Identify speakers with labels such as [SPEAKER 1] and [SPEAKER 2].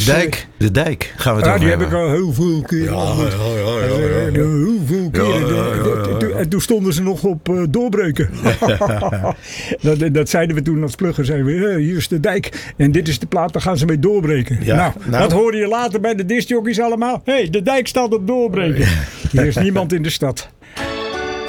[SPEAKER 1] De dijk gaan we het over
[SPEAKER 2] die heb
[SPEAKER 1] hebben.
[SPEAKER 2] ik al heel veel keren. Heel veel keren. En toen stonden ze nog op doorbreken. dat zeiden we toen als plugger. Zeiden we, hier is de dijk. En dit is de plaat, daar gaan ze mee doorbreken.
[SPEAKER 1] Ja, nou.
[SPEAKER 2] Dat hoorde je later bij de discjockeys allemaal. De dijk staat op doorbreken. Er is niemand in de stad.